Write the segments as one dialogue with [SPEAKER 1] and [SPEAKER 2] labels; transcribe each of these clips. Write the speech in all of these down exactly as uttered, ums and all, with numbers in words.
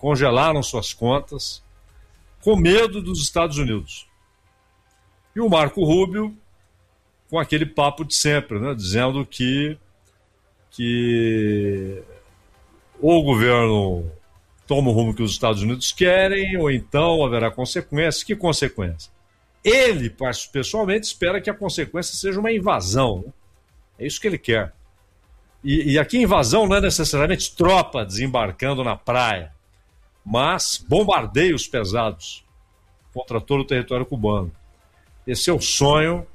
[SPEAKER 1] congelaram suas contas, com medo dos Estados Unidos. E o Marco Rubio, com aquele papo de sempre, né, dizendo que, que ou o governo toma o rumo que os Estados Unidos querem, ou então haverá consequências. Que consequências? Ele, pessoalmente, espera que a consequência seja uma invasão. Né? É isso que ele quer. E, e aqui invasão não é necessariamente tropa desembarcando na praia, mas bombardeios pesados contra todo o território cubano. Esse é o sonho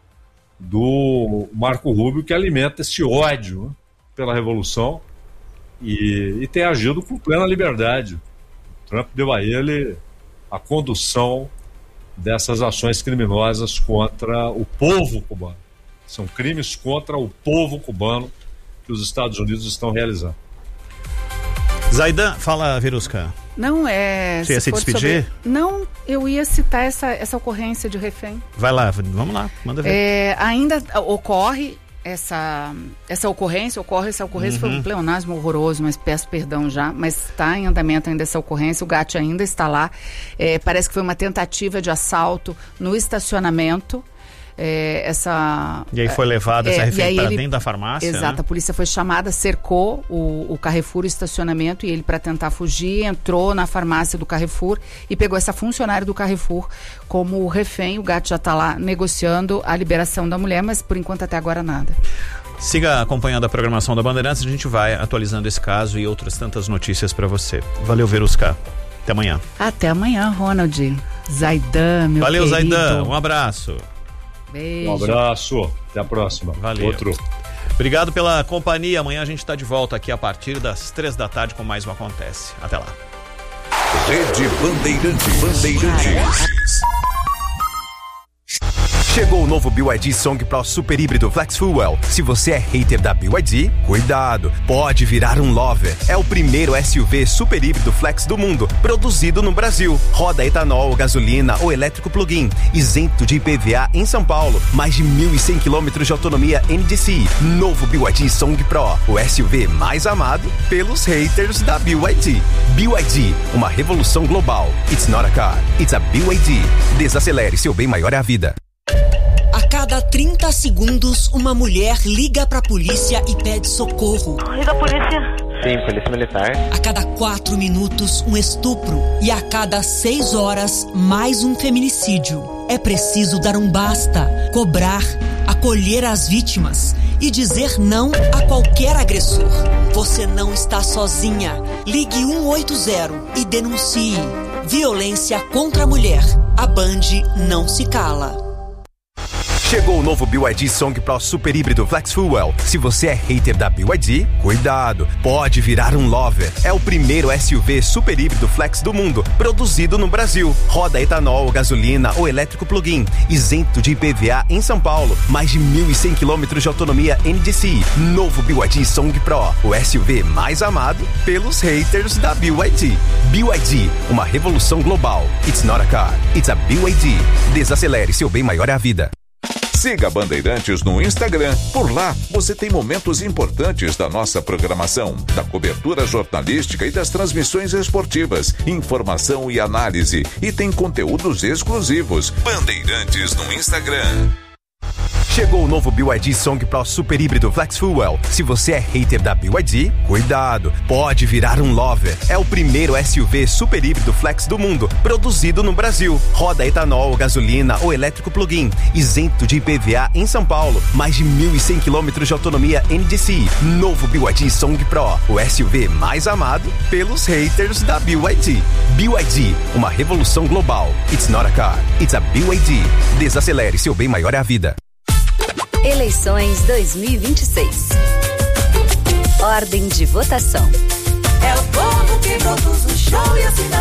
[SPEAKER 1] do Marco Rubio, que alimenta esse ódio, né, pela Revolução e, e tem agido com plena liberdade. O Trump deu a ele a condução dessas ações criminosas contra o povo cubano. São crimes contra o povo cubano que os Estados Unidos estão realizando.
[SPEAKER 2] Zaidan, fala, Verusca.
[SPEAKER 3] Não, é...
[SPEAKER 2] Você ia se despedir?
[SPEAKER 3] Sobre... Não, eu ia citar essa, essa ocorrência de refém.
[SPEAKER 2] Vai lá, vamos lá, manda ver.
[SPEAKER 3] É, ainda ocorre essa, essa ocorrência, ocorre essa ocorrência, uhum. Foi um pleonasmo horroroso, mas peço perdão já, mas está em andamento ainda essa ocorrência, o Gatti ainda está lá. É, parece que foi uma tentativa de assalto no estacionamento. É, essa,
[SPEAKER 2] e aí foi levada é, essa refém para
[SPEAKER 3] ele,
[SPEAKER 2] dentro da farmácia,
[SPEAKER 3] exato,
[SPEAKER 2] né?
[SPEAKER 3] A polícia foi chamada, cercou o, o Carrefour, o estacionamento, e ele, para tentar fugir, entrou na farmácia do Carrefour e pegou essa funcionária do Carrefour como refém. O Gatti já está lá negociando a liberação da mulher, mas por enquanto até agora nada.
[SPEAKER 2] Siga acompanhando a programação da Bandeirantes, a gente vai atualizando esse caso e outras tantas notícias para você. Valeu, Verusca. Até amanhã.
[SPEAKER 3] Até amanhã, Ronald. Zaidan, meu
[SPEAKER 2] Valeu,
[SPEAKER 3] querido.
[SPEAKER 2] Zaidan. Um abraço.
[SPEAKER 3] Beijo.
[SPEAKER 1] Um abraço, até a próxima.
[SPEAKER 2] Valeu.
[SPEAKER 1] Outro.
[SPEAKER 2] Obrigado pela companhia. Amanhã a gente está de volta aqui a partir das três da tarde com mais um Acontece. Até lá.
[SPEAKER 4] Rede Bandeirantes. Bandeirantes.
[SPEAKER 5] Chegou o novo B Y D Song Pro Super Híbrido Flex Fuel. Se você é hater da B Y D, cuidado, pode virar um lover. É o primeiro S U V super híbrido flex do mundo, produzido no Brasil. Roda etanol, gasolina ou elétrico plug-in, isento de I P V A em São Paulo. Mais de mil e cem quilômetros de autonomia N D C I. Novo B Y D Song Pro, o S U V mais amado pelos haters da B Y D. B Y D, uma revolução global. It's not a car, it's a B Y D. Desacelere, seu bem maior é a vida.
[SPEAKER 6] A cada trinta segundos, uma mulher liga pra polícia e pede socorro.
[SPEAKER 7] Liga a polícia.
[SPEAKER 8] Sim, polícia militar.
[SPEAKER 6] A cada quatro minutos, um estupro. E a cada seis horas, mais um feminicídio. É preciso dar um basta, cobrar, acolher as vítimas e dizer não a qualquer agressor. Você não está sozinha. Ligue um oito zero e denuncie. Violência contra a mulher. A Band não se cala.
[SPEAKER 5] Chegou o novo B Y D Song Pro Super Híbrido Flex Fuel. Se você é hater da B Y D, cuidado, pode virar um lover. É o primeiro S U V super híbrido flex do mundo, produzido no Brasil. Roda etanol, gasolina ou elétrico plug-in, isento de I P V A em São Paulo. Mais de mil e cem quilômetros de autonomia N D C I. Novo B Y D Song Pro, o S U V mais amado pelos haters da B Y D. B Y D, uma revolução global. It's not a car, it's a B Y D. Desacelere, seu bem maior é a vida.
[SPEAKER 4] Siga Bandeirantes no Instagram. Por lá, você tem momentos importantes da nossa programação, da cobertura jornalística e das transmissões esportivas, informação e análise. E tem conteúdos exclusivos. Bandeirantes no Instagram.
[SPEAKER 5] Chegou o novo B Y D Song Pro Super Híbrido Flex Fuel. Se você é hater da B Y D, cuidado, pode virar um lover. É o primeiro S U V super híbrido flex do mundo, produzido no Brasil. Roda etanol, gasolina ou elétrico plug-in, isento de I P V A em São Paulo. Mais de mil e cem quilômetros de autonomia N D C I. Novo B Y D Song Pro, o S U V mais amado pelos haters da B Y D. B Y D, uma revolução global. It's not a car, it's a B Y D. Desacelere, seu bem maior é a vida.
[SPEAKER 9] Eleições dois mil e vinte e seis. Ordem de votação.
[SPEAKER 10] É o povo que produz o show e assina a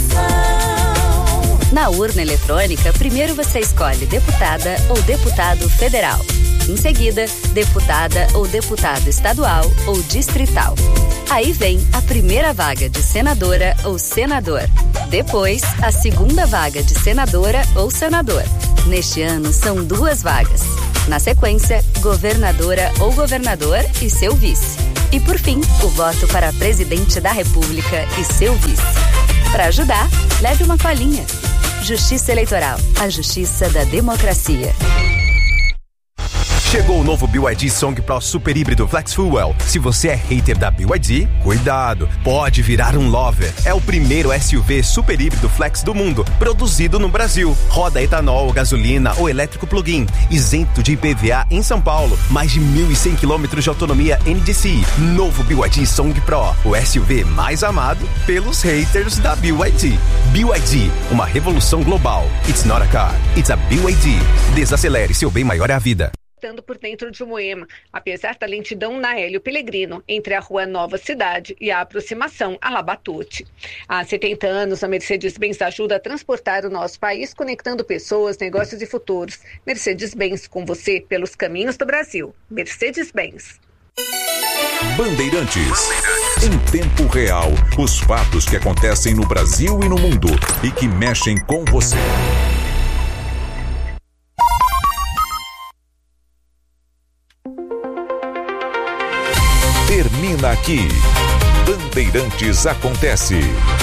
[SPEAKER 10] direção.
[SPEAKER 9] Na urna eletrônica, primeiro você escolhe deputada ou deputado federal. Em seguida, deputada ou deputado estadual ou distrital. Aí vem a primeira vaga de senadora ou senador. Depois, a segunda vaga de senadora ou senador. Neste ano, são duas vagas. Na sequência, governadora ou governador e seu vice. E por fim, o voto para presidente da República e seu vice. Para ajudar, leve uma colinha. Justiça Eleitoral, a justiça da democracia.
[SPEAKER 5] Chegou o novo B Y D Song Pro Super Híbrido Flex Fuel. Se você é hater da B Y D, cuidado, pode virar um lover. É o primeiro S U V super híbrido flex do mundo, produzido no Brasil. Roda etanol, gasolina ou elétrico plug-in, isento de I P V A em São Paulo. Mais de mil e cem quilômetros de autonomia N D C I. Novo B Y D Song Pro, o S U V mais amado pelos haters da B Y D. B Y D, uma revolução global. It's not a car, it's a B Y D. Desacelere, seu bem maior é a vida.
[SPEAKER 7] Estando por dentro de Moema, apesar da lentidão na Hélio Pellegrino, entre a rua Nova Cidade e a aproximação a Labatute. Há setenta anos, a Mercedes-Benz ajuda a transportar o nosso país, conectando pessoas, negócios e futuros. Mercedes-Benz, com você pelos caminhos do Brasil. Mercedes-Benz.
[SPEAKER 4] Bandeirantes. Em tempo real, os fatos que acontecem no Brasil e no mundo e que mexem com você. Termina aqui. Bandeirantes Acontece.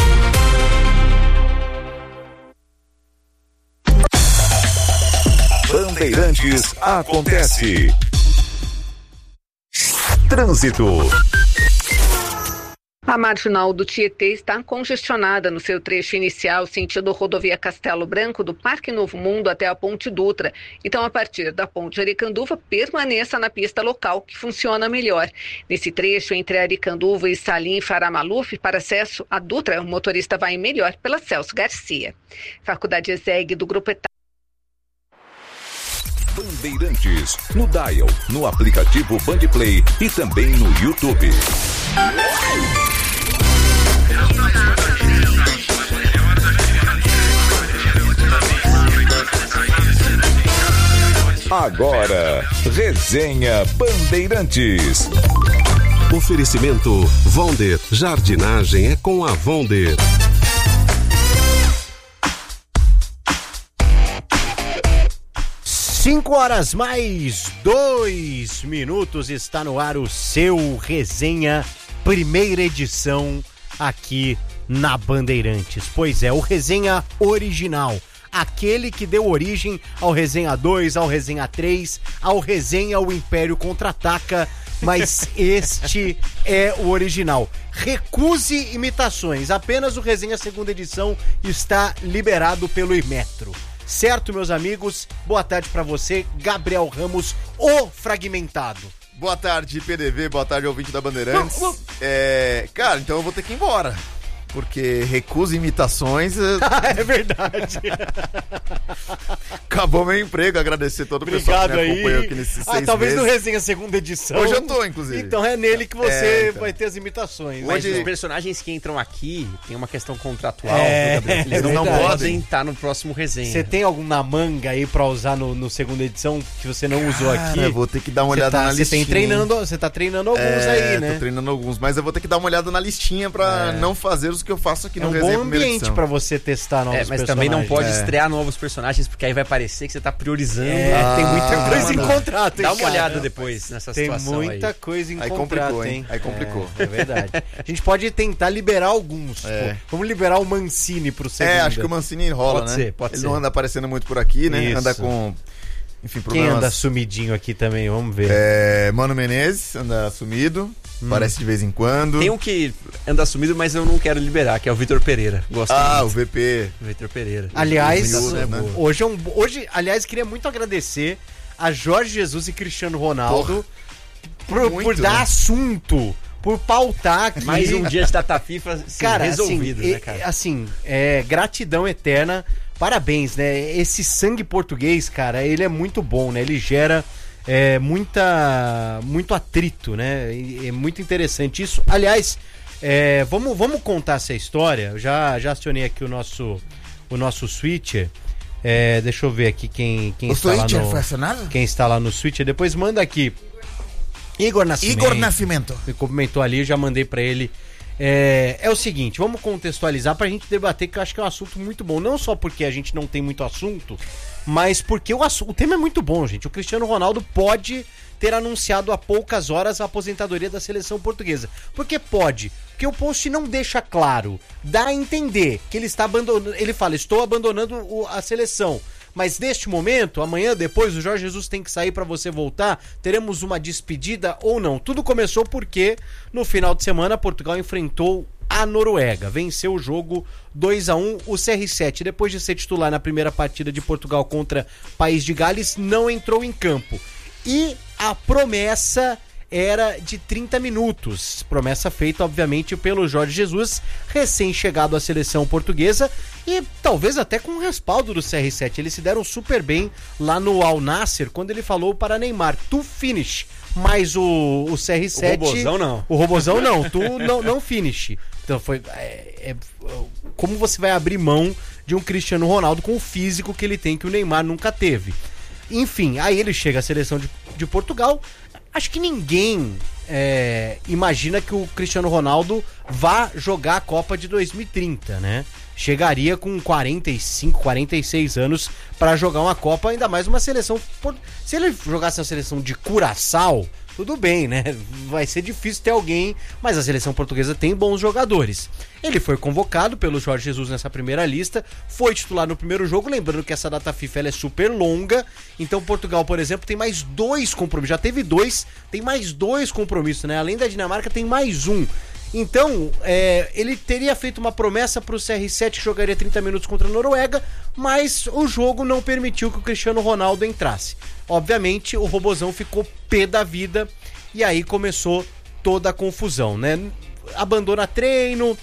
[SPEAKER 4] Bandeirantes Acontece. Trânsito.
[SPEAKER 7] A marginal do Tietê está congestionada no seu trecho inicial, sentido rodovia Castelo Branco, do Parque Novo Mundo até a Ponte Dutra. Então, a partir da Ponte Aricanduva, permaneça na pista local, que funciona melhor. Nesse trecho, entre Aricanduva e Salim Faramaluf, para acesso à Dutra, o motorista vai melhor pela Celso Garcia. Faculdade ESEG do Grupo Etat.
[SPEAKER 4] Bandeirantes, no Dial, no aplicativo Bandplay e também no YouTube. Agora, Resenha Bandeirantes.
[SPEAKER 8] Oferecimento Vonder. Jardinagem é com a Vonder.
[SPEAKER 11] Cinco horas mais dois minutos, está no ar o seu Resenha, primeira edição aqui na Bandeirantes. Pois é, o Resenha original, aquele que deu origem ao Resenha dois, ao Resenha três, ao Resenha O Império Contra-Ataca, mas este é o original. Recuse imitações, apenas o Resenha segunda edição está liberado pelo Imetro. Certo, meus amigos? Boa tarde pra você, Gabriel Ramos, o fragmentado.
[SPEAKER 12] Boa tarde, P D V, boa tarde, ouvinte da Bandeirantes. Uh, uh. É, cara, então eu vou ter que ir embora. Porque recusa imitações.
[SPEAKER 11] É verdade.
[SPEAKER 12] Acabou meu emprego, agradecer todo o pessoal que me acompanhou aqui nesses seis
[SPEAKER 11] ah, talvez
[SPEAKER 12] meses.
[SPEAKER 11] no Resenha segunda edição.
[SPEAKER 12] Hoje eu tô, inclusive.
[SPEAKER 11] Então é nele que você é, então. vai ter as imitações.
[SPEAKER 13] Mas
[SPEAKER 11] Hoje...
[SPEAKER 13] os personagens que entram aqui tem uma questão contratual.
[SPEAKER 11] É,
[SPEAKER 13] Gabriel, eles
[SPEAKER 11] é
[SPEAKER 13] não, não podem estar no próximo Resenha.
[SPEAKER 11] Você tem algum na manga aí pra usar no, no segunda edição que você não usou aqui?
[SPEAKER 12] Eu vou ter que dar uma olhada
[SPEAKER 11] tá,
[SPEAKER 12] na listinha.
[SPEAKER 11] Você treinando, você tá treinando alguns
[SPEAKER 12] é,
[SPEAKER 11] aí, né?
[SPEAKER 12] Tô treinando alguns, mas eu vou ter que dar uma olhada na listinha pra é. não fazer os que eu faço aqui no
[SPEAKER 11] é um
[SPEAKER 12] Resenha.
[SPEAKER 11] Bom ambiente pra você testar novos
[SPEAKER 13] é, mas
[SPEAKER 11] personagens.
[SPEAKER 13] também não pode
[SPEAKER 11] é.
[SPEAKER 13] estrear novos personagens, porque aí vai parecer que você tá priorizando.
[SPEAKER 11] É,
[SPEAKER 13] ah,
[SPEAKER 11] tem muita coisa em contrato, hein,
[SPEAKER 13] Dá uma
[SPEAKER 11] cara.
[SPEAKER 13] olhada depois nessa
[SPEAKER 11] tem
[SPEAKER 13] situação aí.
[SPEAKER 11] Tem muita coisa em
[SPEAKER 12] aí
[SPEAKER 11] contrato,
[SPEAKER 12] complicou,
[SPEAKER 11] hein?
[SPEAKER 12] Aí complicou.
[SPEAKER 11] É, é verdade. A gente pode tentar liberar alguns.
[SPEAKER 12] É.
[SPEAKER 11] Pô. Vamos liberar o Mancini pro segundo.
[SPEAKER 12] É, acho que o Mancini rola,
[SPEAKER 13] pode
[SPEAKER 12] né?
[SPEAKER 13] Ser, pode
[SPEAKER 12] Ele
[SPEAKER 13] ser.
[SPEAKER 12] não anda aparecendo muito por aqui, né?
[SPEAKER 11] Isso.
[SPEAKER 12] Anda com... Enfim, problemas...
[SPEAKER 11] Quem anda sumidinho aqui também? Vamos ver.
[SPEAKER 12] É, Mano Menezes anda sumido. Hum. Aparece de vez em quando.
[SPEAKER 13] Tem um que anda sumido, mas eu não quero liberar, que é o Vitor Pereira. Gosto
[SPEAKER 12] ah,
[SPEAKER 13] muito.
[SPEAKER 12] o V P.
[SPEAKER 13] O Vitor Pereira.
[SPEAKER 11] Aliás,
[SPEAKER 12] miúdo, né?
[SPEAKER 11] hoje, é um, hoje, aliás, queria muito agradecer a Jorge Jesus e Cristiano Ronaldo por,
[SPEAKER 12] muito,
[SPEAKER 11] por dar
[SPEAKER 12] né?
[SPEAKER 11] assunto, por pautar aqui.
[SPEAKER 13] Mais um dia de data FIFA assim,
[SPEAKER 11] cara,
[SPEAKER 13] resolvido,
[SPEAKER 11] assim,
[SPEAKER 13] né, cara?
[SPEAKER 11] É, assim, é, gratidão eterna. Parabéns, né? Esse sangue português, cara, ele é muito bom, né? Ele gera é, muita, muito atrito, né? É muito interessante isso. Aliás, é, vamos, vamos contar essa história. Eu já, já acionei aqui o nosso, o nosso switcher. É, deixa eu ver aqui quem, quem,
[SPEAKER 12] o
[SPEAKER 11] está lá no,
[SPEAKER 12] foi acionado?
[SPEAKER 11] quem está lá no switcher. Depois manda aqui. Igor Nascimento.
[SPEAKER 12] Igor Nascimento.
[SPEAKER 11] Me cumprimentou ali, eu já mandei pra ele. É, é o seguinte, vamos contextualizar pra gente debater, que eu acho que é um assunto muito bom. Não só porque a gente não tem muito assunto, mas porque o, assunto, o tema é muito bom, gente. O Cristiano Ronaldo pode ter anunciado há poucas horas a aposentadoria da seleção portuguesa. Porque pode, porque o post não deixa claro, dá a entender que ele está abandonando, ele fala, estou abandonando o, a seleção. Mas neste momento, amanhã, depois, o Jorge Jesus tem que sair para você voltar, teremos uma despedida ou não. Tudo começou porque, no final de semana, Portugal enfrentou a Noruega. Venceu o jogo dois a um. O C R sete, depois de ser titular na primeira partida de Portugal contra País de Gales, não entrou em campo. E a promessa era de trinta minutos. Promessa feita, obviamente, pelo Jorge Jesus, recém-chegado à seleção portuguesa e talvez até com o respaldo do C R sete. Eles se deram super bem lá no Al Nassr quando ele falou para Neymar, tu finish. Mas o, o C R sete...
[SPEAKER 13] O robozão não.
[SPEAKER 11] O robozão não, tu não, não finish. Então foi... É, é, como você vai abrir mão de um Cristiano Ronaldo com o físico que ele tem, que o Neymar nunca teve? Enfim, aí ele chega à seleção de, de Portugal. Acho que ninguém é, imagina que o Cristiano Ronaldo vá jogar a Copa de dois mil e trinta, né? Chegaria com quarenta e cinco, quarenta e seis anos para jogar uma Copa, ainda mais uma seleção... Se ele jogasse uma seleção de Curaçao, tudo bem, né? Vai ser difícil ter alguém, mas a seleção portuguesa tem bons jogadores. Ele foi convocado pelo Jorge Jesus nessa primeira lista, foi titular no primeiro jogo, lembrando que essa data FIFA ela é super longa, então Portugal, por exemplo, tem mais dois compromissos, já teve dois, tem mais dois compromissos, né? Além da Dinamarca, tem mais um. Então, é, ele teria feito uma promessa para o C R sete que jogaria trinta minutos contra a Noruega, mas o jogo não permitiu que o Cristiano Ronaldo entrasse. Obviamente, o robozão ficou pé da vida e aí começou toda a confusão, né? Abandona treino.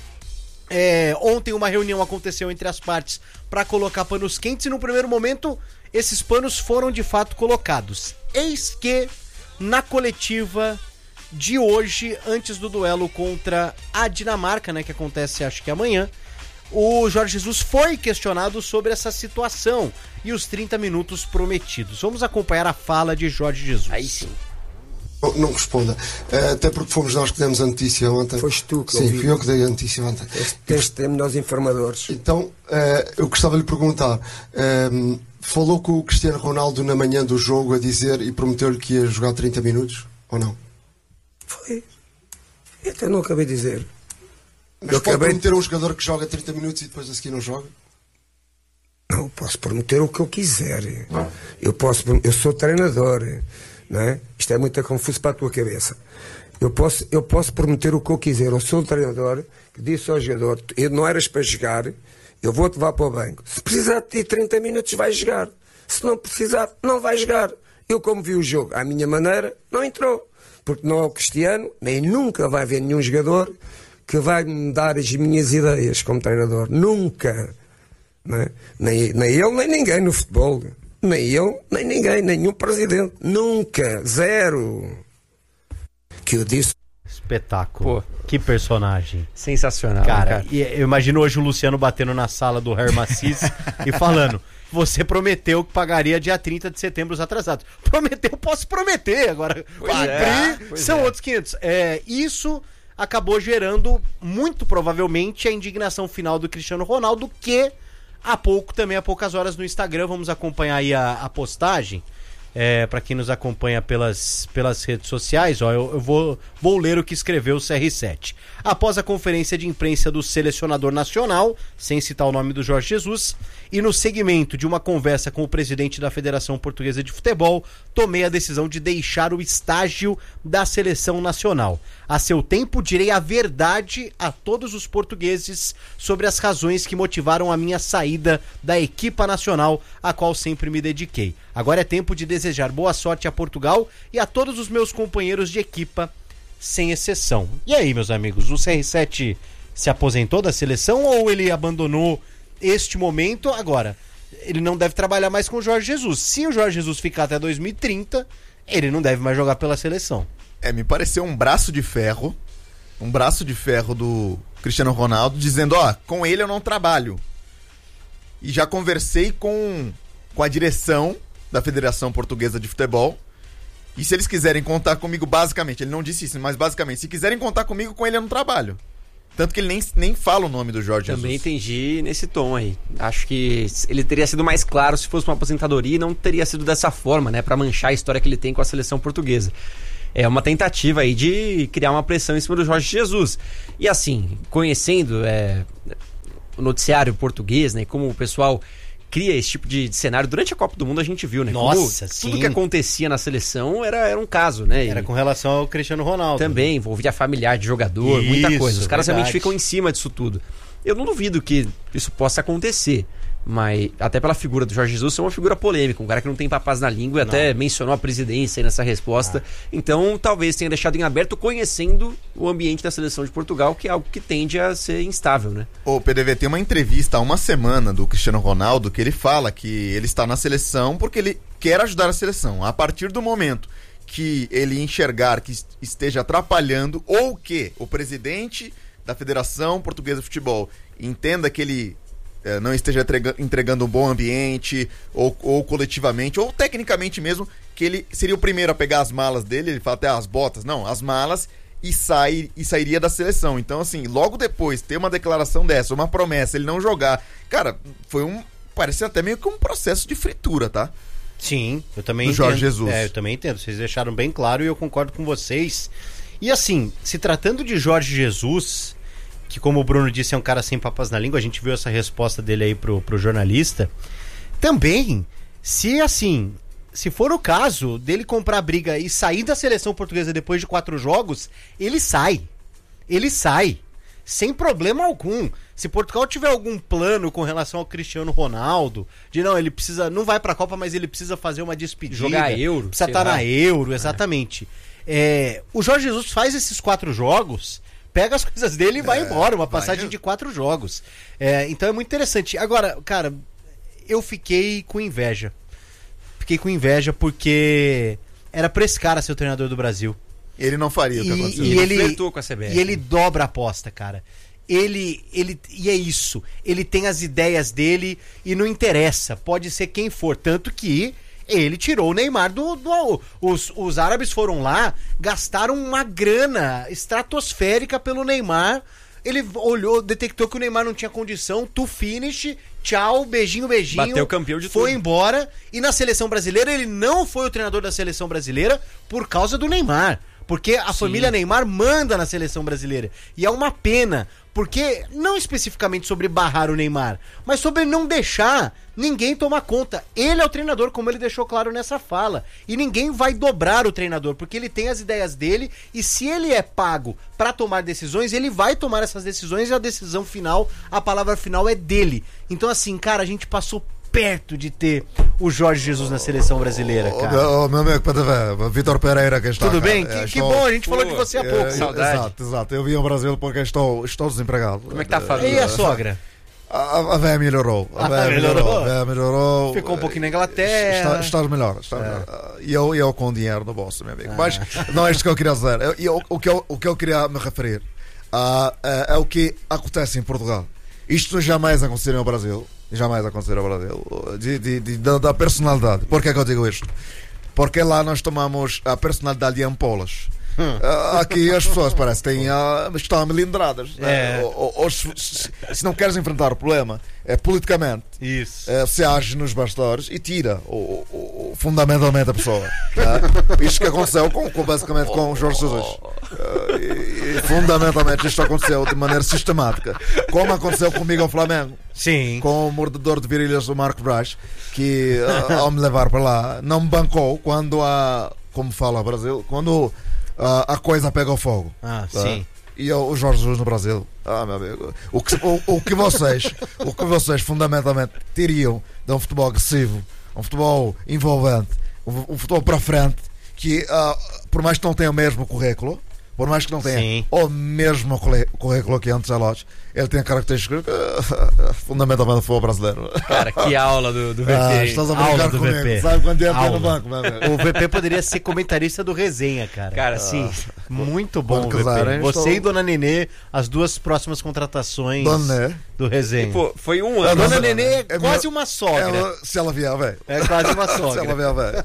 [SPEAKER 11] É, ontem uma reunião aconteceu entre as partes para colocar panos quentes e no primeiro momento esses panos foram de fato colocados. Eis que na coletiva de hoje, antes do duelo contra a Dinamarca, né, que acontece acho que amanhã, o Jorge Jesus foi questionado sobre essa situação e os trinta minutos prometidos. Vamos acompanhar a fala de Jorge Jesus.
[SPEAKER 13] Aí sim.
[SPEAKER 14] Não, não responda, uh, até porque fomos nós que demos a notícia ontem.
[SPEAKER 15] Foste tu que
[SPEAKER 14] Sim,
[SPEAKER 15] ouvi.
[SPEAKER 14] fui eu que dei a notícia ontem.
[SPEAKER 15] Tens de ter melhores informadores.
[SPEAKER 14] Então, uh, eu gostava de lhe perguntar, uh, falou com o Cristiano Ronaldo na manhã do jogo a dizer e prometeu-lhe que ia jogar trinta minutos, ou não?
[SPEAKER 15] Foi. Eu até não acabei de dizer.
[SPEAKER 14] Mas
[SPEAKER 15] eu
[SPEAKER 14] pode
[SPEAKER 15] acabei...
[SPEAKER 14] prometer um jogador que joga trinta minutos e depois a seguir não joga?
[SPEAKER 15] Não, posso prometer o que eu quiser. Eu posso, eu sou treinador, não é? Isto é muito confuso para a tua cabeça. Eu posso, eu posso prometer o que eu quiser. Eu sou o treinador que disse ao jogador, eu não eras para jogar, eu vou-te levar para o banco. Se precisar de ti trinta minutos, vais jogar. Se não precisar, não vais jogar. Eu, como vi o jogo à minha maneira, não entrou. Porque não é o Cristiano, nem nunca vai haver nenhum jogador que vai me dar as minhas ideias como treinador. Nunca. Não é? nem, nem ele, nem ninguém no futebol. Nem ele, nem ninguém, nenhum presidente. Nunca. Zero. Que eu disse.
[SPEAKER 11] Espetáculo. Pô. Que personagem.
[SPEAKER 13] Sensacional.
[SPEAKER 11] Cara,
[SPEAKER 13] cara.
[SPEAKER 11] E, eu imagino hoje o Luciano batendo na sala do Herr Massis e falando... Você prometeu que pagaria dia trinta de setembro os atrasados. Prometeu, posso prometer. Agora, cumprir é, são é. outros quinhentos. É, isso acabou gerando, muito provavelmente, a indignação final do Cristiano Ronaldo, que há pouco, também há poucas horas no Instagram, vamos acompanhar aí a, a postagem. É, para quem nos acompanha pelas, pelas redes sociais, ó, eu, eu vou, vou ler o que escreveu o C R sete. Após a conferência de imprensa do selecionador nacional, sem citar o nome do Jorge Jesus, e no segmento de uma conversa com o presidente da Federação Portuguesa de Futebol, tomei a decisão de deixar o estágio da seleção nacional. A seu tempo, direi a verdade a todos os portugueses sobre as razões que motivaram a minha saída da equipa nacional, a qual sempre me dediquei. Agora é tempo de desejar boa sorte a Portugal e a todos os meus companheiros de equipa, sem exceção. E aí, meus amigos, o C R sete se aposentou da seleção ou ele abandonou este momento? Agora, ele não deve trabalhar mais com o Jorge Jesus. Se o Jorge Jesus ficar até dois mil e trinta, ele não deve mais jogar pela seleção.
[SPEAKER 12] É, me pareceu um braço de ferro, um braço de ferro do Cristiano Ronaldo, dizendo, ó, com ele eu não trabalho. E já conversei com, com a direção da Federação Portuguesa de Futebol, e se eles quiserem contar comigo, basicamente, ele não disse isso, mas basicamente, se quiserem contar comigo, com ele eu não trabalho. Tanto que ele nem, nem fala o nome do Jorge
[SPEAKER 13] Também
[SPEAKER 12] Jesus.
[SPEAKER 13] entendi nesse tom aí. Acho que ele teria sido mais claro se fosse uma aposentadoria e não teria sido dessa forma, né? Pra manchar a história que ele tem com a seleção portuguesa. É uma tentativa aí de criar uma pressão em cima do Jorge Jesus. E assim, conhecendo é, o noticiário português, né? Como o pessoal cria esse tipo de, de cenário. Durante a Copa do Mundo a gente viu, né?
[SPEAKER 11] Nossa,
[SPEAKER 13] Como
[SPEAKER 11] sim.
[SPEAKER 13] tudo que acontecia na seleção era, era um caso, né?
[SPEAKER 11] Era
[SPEAKER 13] E
[SPEAKER 11] com relação ao Cristiano Ronaldo.
[SPEAKER 13] também envolvia familiar de jogador, muita
[SPEAKER 11] Isso,
[SPEAKER 13] coisa. Os caras
[SPEAKER 11] verdade.
[SPEAKER 13] realmente ficam em cima disso tudo. Eu não duvido que isso possa acontecer. Mas até pela figura do Jorge Jesus, é uma figura polêmica, um cara que não tem papas na língua e até mencionou a presidência aí nessa resposta. Ah. Então talvez tenha deixado em aberto, conhecendo o ambiente da seleção de Portugal, que é algo que tende a ser instável, né?
[SPEAKER 12] O P D V tem uma entrevista há uma semana do Cristiano Ronaldo que ele fala que ele está na seleção porque ele quer ajudar a seleção. A partir do momento que ele enxergar que esteja atrapalhando ou que o presidente da Federação Portuguesa de Futebol entenda que ele É, não esteja entrega, entregando um bom ambiente, ou, ou coletivamente, ou tecnicamente mesmo, que ele seria o primeiro a pegar as malas dele, ele fala até as botas, não, as malas, e, sai, e sairia da seleção. Então, assim, logo depois, ter uma declaração dessa, uma promessa, ele não jogar, cara, foi um, parece até meio que um processo de fritura, tá?
[SPEAKER 11] Sim, eu também
[SPEAKER 12] do
[SPEAKER 11] entendo.
[SPEAKER 12] Jorge Jesus.
[SPEAKER 11] É, eu também entendo, vocês deixaram bem claro e eu concordo com vocês. E assim, se tratando de Jorge Jesus, que como o Bruno disse é um cara sem papas na língua, a gente viu essa resposta dele aí pro, pro jornalista, também, se assim, se for o caso dele comprar a briga e sair da seleção portuguesa depois de quatro jogos, ele sai, ele sai, sem problema algum. Se Portugal tiver algum plano com relação ao Cristiano Ronaldo, de não, ele precisa, não vai pra Copa, mas ele precisa fazer uma despedida,
[SPEAKER 13] jogar Euro,
[SPEAKER 11] precisa estar na Euro, exatamente. É. É, o Jorge Jesus faz esses quatro jogos, pega as coisas dele e vai é, embora, uma passagem vai... de quatro jogos. É, então é muito interessante. Agora, cara, eu fiquei com inveja. Fiquei com inveja porque era pra esse cara ser o treinador do Brasil.
[SPEAKER 12] Ele não faria o que
[SPEAKER 11] e,
[SPEAKER 12] aconteceu.
[SPEAKER 11] E ele,
[SPEAKER 13] flertou com a C B F.
[SPEAKER 11] E ele dobra a aposta, cara. Ele, ele, e é isso. Ele tem as ideias dele e não interessa. Pode ser quem for. Tanto que ele tirou o Neymar do... do os, os árabes foram lá, gastaram uma grana estratosférica pelo Neymar. Ele olhou, detectou que o Neymar não tinha condição, to finish, tchau, beijinho, beijinho.
[SPEAKER 13] Bateu campeão de
[SPEAKER 11] Foi
[SPEAKER 13] tudo.
[SPEAKER 11] embora. E na seleção brasileira, ele não foi o treinador da seleção brasileira por causa do Neymar. Porque a Sim. família Neymar manda na seleção brasileira. E é uma pena, porque não especificamente sobre barrar o Neymar, mas sobre não deixar ninguém tomar conta. Ele é o treinador, como ele deixou claro nessa fala. E ninguém vai dobrar o treinador, porque ele tem as ideias dele, e se ele é pago para tomar decisões, ele vai tomar essas decisões, e a decisão final, a palavra final é dele. Então assim, cara, a gente passou perto de ter o Jorge Jesus na seleção brasileira, cara.
[SPEAKER 12] O meu amigo P D V, Vitor Pereira, que está.
[SPEAKER 11] Tudo bem?
[SPEAKER 12] Cara.
[SPEAKER 11] Que, que
[SPEAKER 12] estou...
[SPEAKER 11] bom, a gente falou de você há pouco.
[SPEAKER 12] É,
[SPEAKER 11] Saudade.
[SPEAKER 12] Exato, exato. Eu vim ao Brasil porque estou, estou desempregado.
[SPEAKER 13] Como é que tá a família?
[SPEAKER 11] E a sogra?
[SPEAKER 12] A, a véia melhorou. A véia
[SPEAKER 11] ah, melhorou.
[SPEAKER 12] melhorou. A véia melhorou.
[SPEAKER 11] Ficou um pouquinho na Inglaterra.
[SPEAKER 12] Está, estás melhor. Está
[SPEAKER 11] é.
[SPEAKER 12] melhor. E eu, eu com dinheiro no bolso, meu amigo. Ah. Mas não é isto que eu queria dizer. Eu, eu, o, que eu, o que eu queria me referir uh, é, é o que acontece em Portugal. Isto jamais aconteceu no Brasil. Jamais acontecer no Brasil. De, de, de, da, da personalidade. Por que é que eu digo isto? Porque lá nós tomamos a personalidade de ampolas. Hum. Uh, aqui as pessoas parece que têm, uh, estão melindradas. Né?
[SPEAKER 11] É.
[SPEAKER 12] Ou, ou, ou se, se não queres enfrentar o problema, é, politicamente,
[SPEAKER 11] Isso.
[SPEAKER 12] Uh, se age nos bastidores e tira o, o, o, fundamentalmente a pessoa. Né? Isto que aconteceu com, com, basicamente com o Jorge Jesus. Uh, e, e, fundamentalmente isto aconteceu de maneira sistemática. Como aconteceu comigo ao Flamengo.
[SPEAKER 11] Sim.
[SPEAKER 12] Com o mordedor de virilhas do Marco Braz, que uh, ao me levar para lá não me bancou quando a, como fala o Brasil, quando Uh, a coisa pega o fogo.
[SPEAKER 11] Ah,
[SPEAKER 12] tá?
[SPEAKER 11] sim.
[SPEAKER 12] E o, o Jorge Jesus no Brasil. Ah, meu amigo. O que, o, o que vocês, o que vocês fundamentalmente teriam de um futebol agressivo, um futebol envolvente, um, um futebol para frente, que uh, por mais que não tenha o mesmo currículo, por mais que não tenha
[SPEAKER 11] sim.
[SPEAKER 12] o mesmo currículo que antes Ancelotti, ele tem a característica uh, fundamentalmente do futebol brasileiro.
[SPEAKER 13] Cara, que aula do, do V P.
[SPEAKER 12] Ah, estás a brincar
[SPEAKER 11] aula do
[SPEAKER 12] comigo.
[SPEAKER 11] V P.
[SPEAKER 12] Sabe quando entra no banco, meu amigo?
[SPEAKER 11] O V P poderia ser comentarista do Resenha, cara.
[SPEAKER 13] Cara, sim.
[SPEAKER 11] Ah, muito bom,
[SPEAKER 12] Pode casar,
[SPEAKER 11] V P.
[SPEAKER 12] hein?
[SPEAKER 11] Você
[SPEAKER 12] Estou...
[SPEAKER 11] e Dona Nenê, as duas próximas contratações
[SPEAKER 12] Dona Nenê.
[SPEAKER 11] do do Resenha.
[SPEAKER 13] E, pô, foi um
[SPEAKER 11] A
[SPEAKER 13] ano.
[SPEAKER 11] dona Nenê é,
[SPEAKER 12] É
[SPEAKER 11] quase
[SPEAKER 12] meu-
[SPEAKER 11] uma sogra.
[SPEAKER 12] Ela- se ela vier, velho.
[SPEAKER 11] É quase uma
[SPEAKER 12] Se
[SPEAKER 11] sogra.
[SPEAKER 12] ela vier, velho.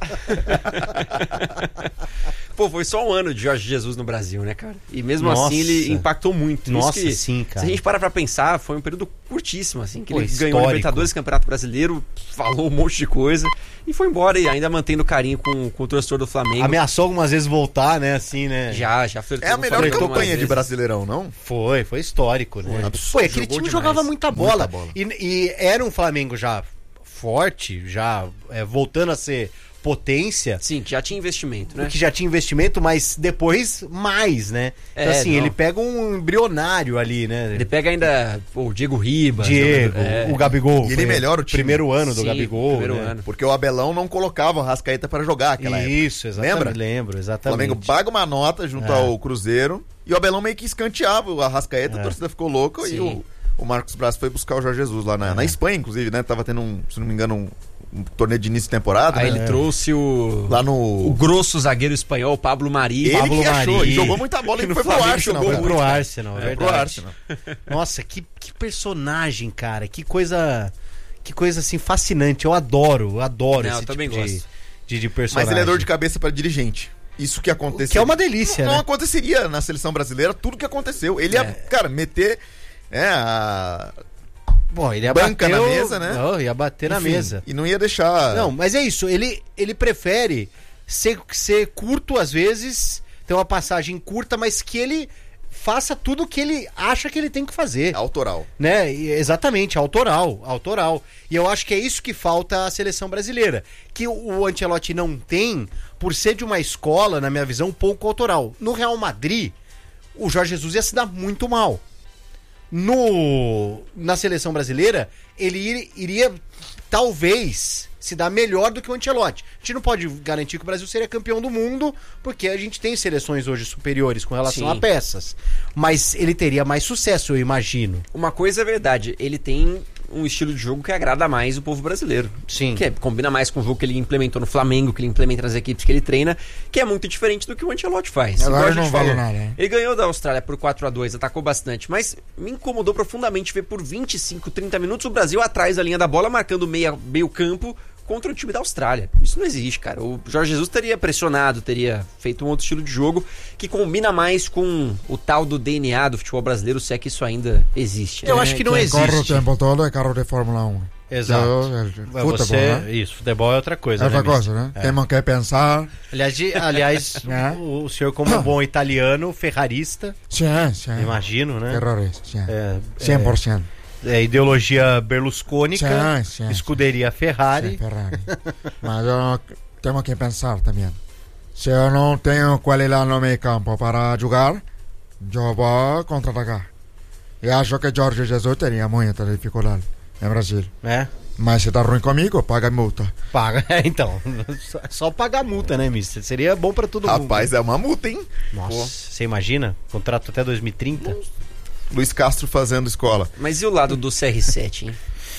[SPEAKER 13] Pô, foi só um ano de Jorge Jesus no Brasil, né, cara? E mesmo
[SPEAKER 11] Nossa.
[SPEAKER 13] assim ele impactou muito.
[SPEAKER 11] Nossa,
[SPEAKER 13] Isso que,
[SPEAKER 11] sim, cara.
[SPEAKER 13] Se a gente para pra pensar, foi um período curtíssimo, assim, que
[SPEAKER 11] Pô,
[SPEAKER 13] ele
[SPEAKER 11] histórico.
[SPEAKER 13] ganhou o Libertadores, Campeonato Brasileiro, falou um monte de coisa e foi embora, e ainda mantendo carinho com, com o torcedor do Flamengo.
[SPEAKER 11] Ameaçou algumas vezes voltar, né? Assim, né?
[SPEAKER 13] Já, já flertou
[SPEAKER 12] É a
[SPEAKER 13] com o
[SPEAKER 12] melhor
[SPEAKER 13] Flamengo
[SPEAKER 12] campanha
[SPEAKER 13] algumas
[SPEAKER 12] de
[SPEAKER 13] vezes.
[SPEAKER 12] Brasileirão, não?
[SPEAKER 11] Foi, foi histórico, né?
[SPEAKER 12] Foi
[SPEAKER 11] Pô,
[SPEAKER 12] absurdo,
[SPEAKER 11] aquele
[SPEAKER 13] jogou
[SPEAKER 11] time
[SPEAKER 13] demais.
[SPEAKER 11] jogava muita bola.
[SPEAKER 12] Muita bola.
[SPEAKER 11] E, e era um Flamengo já forte, já é, voltando a ser potência.
[SPEAKER 13] Sim, que já tinha investimento, né?
[SPEAKER 11] Que já tinha investimento, mas depois mais, né? Então,
[SPEAKER 13] É,
[SPEAKER 11] assim,
[SPEAKER 13] não.
[SPEAKER 11] ele pega um embrionário ali, né?
[SPEAKER 13] Ele pega ainda pô, o Diego Ribas.
[SPEAKER 11] Diego,
[SPEAKER 13] né?
[SPEAKER 11] o Gabigol.
[SPEAKER 12] E ele
[SPEAKER 11] foi
[SPEAKER 12] melhora o time.
[SPEAKER 11] Primeiro ano do
[SPEAKER 13] Sim,
[SPEAKER 11] Gabigol.
[SPEAKER 13] primeiro
[SPEAKER 11] né?
[SPEAKER 13] ano.
[SPEAKER 12] Porque o Abelão não colocava o Arrascaeta para jogar aquela época.
[SPEAKER 11] Isso, exatamente.
[SPEAKER 12] Lembra?
[SPEAKER 11] Lembro,
[SPEAKER 12] O
[SPEAKER 11] exatamente.
[SPEAKER 12] Flamengo paga uma nota junto
[SPEAKER 11] É.
[SPEAKER 12] ao Cruzeiro e o Abelão meio que escanteava o Arrascaeta,
[SPEAKER 11] É.
[SPEAKER 12] a torcida ficou louca e
[SPEAKER 13] Sim.
[SPEAKER 12] o, o Marcos Braz foi buscar o Jorge Jesus lá na,
[SPEAKER 11] É.
[SPEAKER 12] na Espanha, inclusive, né? Tava tendo, um, se não me engano, um, um torneio de início de temporada.
[SPEAKER 13] Aí
[SPEAKER 12] né?
[SPEAKER 13] ele trouxe o,
[SPEAKER 12] Lá
[SPEAKER 13] o
[SPEAKER 12] no...
[SPEAKER 13] grosso zagueiro espanhol, Pablo Mari.
[SPEAKER 12] Ele
[SPEAKER 11] Pablo
[SPEAKER 12] que achou,
[SPEAKER 11] Mari.
[SPEAKER 12] e jogou muita bola
[SPEAKER 13] Que
[SPEAKER 12] e
[SPEAKER 13] no
[SPEAKER 12] foi pro
[SPEAKER 13] Flamengo
[SPEAKER 12] Arsenal.
[SPEAKER 13] jogou
[SPEAKER 12] né?
[SPEAKER 11] Foi pro Arsenal, é
[SPEAKER 12] É,
[SPEAKER 11] verdade.
[SPEAKER 12] pro Arsenal.
[SPEAKER 11] Nossa, que, que personagem, cara. Que coisa. Que coisa assim fascinante. Eu adoro, eu adoro
[SPEAKER 13] Não,
[SPEAKER 11] esse
[SPEAKER 13] eu
[SPEAKER 11] tipo
[SPEAKER 13] também
[SPEAKER 11] de,
[SPEAKER 13] gosto.
[SPEAKER 11] de, de personagem.
[SPEAKER 12] Mas ele é dor de cabeça para dirigente. Isso que aconteceu.
[SPEAKER 11] Que é uma delícia,
[SPEAKER 12] não,
[SPEAKER 11] né?
[SPEAKER 12] não aconteceria na seleção brasileira tudo que aconteceu. Ele ia,
[SPEAKER 13] É.
[SPEAKER 12] cara, meter é, a
[SPEAKER 11] Bom, ele ia
[SPEAKER 12] banca
[SPEAKER 11] bater
[SPEAKER 12] na
[SPEAKER 11] o-
[SPEAKER 12] mesa, né?
[SPEAKER 11] Não, ia bater na
[SPEAKER 12] Enfim,
[SPEAKER 11] mesa.
[SPEAKER 12] E não ia deixar.
[SPEAKER 11] Não, mas é isso. Ele, ele prefere ser, ser curto às vezes, ter uma passagem curta, mas que ele faça tudo o que ele acha que ele tem que fazer.
[SPEAKER 12] Autoral.
[SPEAKER 11] Né? E, exatamente, autoral, autoral. E eu acho que é isso que falta à seleção brasileira. Que o, o Ancelotti não tem, por ser de uma escola, na minha visão, pouco autoral. No Real Madrid, o Jorge Jesus ia se dar muito mal. No, na seleção brasileira, ele ir- iria, talvez, se dar melhor do que o Ancelotti. A gente não pode garantir que o Brasil seria campeão do mundo, porque a gente tem seleções hoje superiores com relação
[SPEAKER 13] Sim.
[SPEAKER 11] a peças. Mas ele teria mais sucesso, eu imagino.
[SPEAKER 13] Uma coisa é verdade, ele tem um estilo de jogo que agrada mais o povo brasileiro.
[SPEAKER 11] Sim.
[SPEAKER 13] Que é- combina mais com o jogo que ele implementou no Flamengo, que ele implementa nas equipes que ele treina, que é muito diferente do que o Ancelotti faz.
[SPEAKER 16] Agora
[SPEAKER 13] Igual a
[SPEAKER 16] eu não
[SPEAKER 13] gente
[SPEAKER 16] falo
[SPEAKER 13] falou.
[SPEAKER 16] nada, hein?
[SPEAKER 13] Ele ganhou da Austrália por quatro a dois, atacou bastante, mas me incomodou profundamente ver por vinte e cinco, trinta minutos o Brasil atrás da linha da bola, marcando meia, meio campo contra o time da Austrália. Isso não existe, cara. O Jorge Jesus teria pressionado, teria feito um outro estilo de jogo que combina mais com o tal do D N A do futebol brasileiro, se é que isso ainda existe. né?
[SPEAKER 11] Eu acho que não
[SPEAKER 16] Quem corre o
[SPEAKER 11] existe.
[SPEAKER 16] tempo todo é carro de Fórmula um.
[SPEAKER 11] Exato.
[SPEAKER 16] Eu- eu-
[SPEAKER 11] Mas
[SPEAKER 16] futebol,
[SPEAKER 11] você,
[SPEAKER 16] né?
[SPEAKER 11] isso, futebol é outra coisa.
[SPEAKER 16] É outra
[SPEAKER 11] né,
[SPEAKER 16] coisa,
[SPEAKER 11] mister?
[SPEAKER 16] né?
[SPEAKER 11] É.
[SPEAKER 16] Quem não quer pensar.
[SPEAKER 11] Aliás, de- aliás
[SPEAKER 16] É.
[SPEAKER 11] o, o senhor, como um bom italiano, ferrarista,
[SPEAKER 16] Sim, sim.
[SPEAKER 11] imagino, né?
[SPEAKER 16] Terrorista, sim.
[SPEAKER 11] É,
[SPEAKER 16] cem por cento.
[SPEAKER 11] é ideologia berluscônica,
[SPEAKER 16] Sim, sim,
[SPEAKER 11] escuderia Ferrari.
[SPEAKER 16] Sim, Ferrari. Mas eu não- temos que pensar também. Se eu não tenho qualidade no meio campo para jogar, eu vou contra-atacar. E acho que Jorge Jesus teria muita dificuldade no Brasil.
[SPEAKER 11] É.
[SPEAKER 16] Mas se tá ruim comigo, paga multa.
[SPEAKER 11] Paga, é, então. Só, só pagar multa, né, mister? Seria bom pra todo mundo.
[SPEAKER 12] Rapaz, é uma multa, hein?
[SPEAKER 11] Nossa,
[SPEAKER 12] Pô.
[SPEAKER 11] você imagina? Contrato até dois mil e trinta?
[SPEAKER 12] Luiz Castro fazendo escola.
[SPEAKER 13] Mas e o lado do C R sete, hein?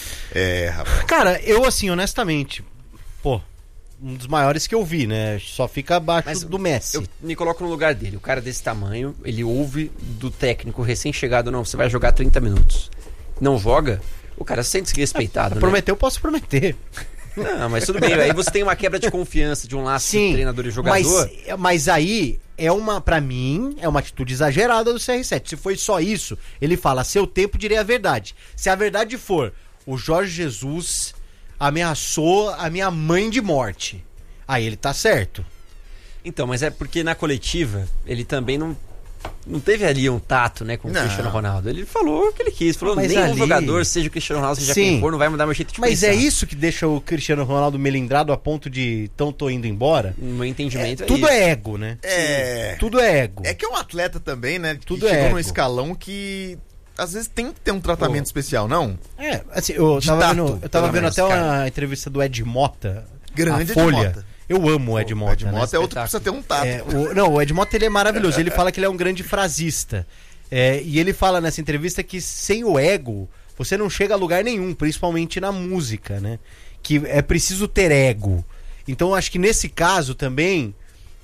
[SPEAKER 12] É, rapaz.
[SPEAKER 11] Cara, eu assim, honestamente, pô, um dos maiores que eu vi, né? Só fica abaixo
[SPEAKER 13] Mas
[SPEAKER 11] do Messi.
[SPEAKER 13] Eu me coloco no lugar dele. O cara desse tamanho, ele ouve do técnico recém-chegado, não, você vai jogar trinta minutos. Não joga, o cara se sente respeitado, né?
[SPEAKER 11] Prometer, eu posso prometer.
[SPEAKER 13] Não, mas tudo bem. Aí você tem uma quebra de confiança de um laço de treinador e jogador.
[SPEAKER 11] Mas, mas aí é uma, pra mim, é uma atitude exagerada do C R sete. Se foi só isso, ele fala, a seu tempo direi a verdade. Se a verdade for, o Jorge Jesus ameaçou a minha mãe de morte, aí ele tá certo.
[SPEAKER 13] Então, mas é porque na coletiva ele também não, não teve ali um tato, né, com o
[SPEAKER 11] Não.
[SPEAKER 13] Cristiano Ronaldo. Ele falou o que ele quis. Falou,
[SPEAKER 11] Mas
[SPEAKER 13] nenhum
[SPEAKER 11] ali-
[SPEAKER 13] jogador, seja o Cristiano Ronaldo, seja
[SPEAKER 11] Sim.
[SPEAKER 13] quem for, não vai mudar meu jeito de
[SPEAKER 11] Mas
[SPEAKER 13] pensar.
[SPEAKER 11] é isso que deixa o Cristiano Ronaldo melindrado a ponto de tão tô indo embora?
[SPEAKER 13] No meu entendimento é,
[SPEAKER 11] Tudo
[SPEAKER 13] isso.
[SPEAKER 11] é ego, né?
[SPEAKER 12] É.
[SPEAKER 11] Tudo é ego.
[SPEAKER 12] É que é um atleta também, né? Que
[SPEAKER 11] Tudo é
[SPEAKER 12] chegou num
[SPEAKER 11] ego.
[SPEAKER 12] escalão que às vezes tem que ter um tratamento
[SPEAKER 11] Pô.
[SPEAKER 12] especial, não?
[SPEAKER 11] É, assim, eu
[SPEAKER 12] De
[SPEAKER 11] tava
[SPEAKER 12] tato,
[SPEAKER 11] vendo, eu tava
[SPEAKER 12] pelo
[SPEAKER 11] vendo
[SPEAKER 12] menos,
[SPEAKER 11] até
[SPEAKER 12] cara.
[SPEAKER 11] uma entrevista do Ed Mota,
[SPEAKER 12] Grande
[SPEAKER 11] a
[SPEAKER 12] Ed
[SPEAKER 11] Folha.
[SPEAKER 12] Mota.
[SPEAKER 11] Eu amo o Ed Mota.
[SPEAKER 12] Ed Mota
[SPEAKER 11] né?
[SPEAKER 12] é outro que precisa ter um tato.
[SPEAKER 11] É, o- não, o Ed Mota ele é maravilhoso. Ele fala que ele é um grande frasista. É, e ele fala nessa entrevista que sem o ego você não chega a lugar nenhum, principalmente na música, né? Que é preciso ter ego. Então eu acho que nesse caso também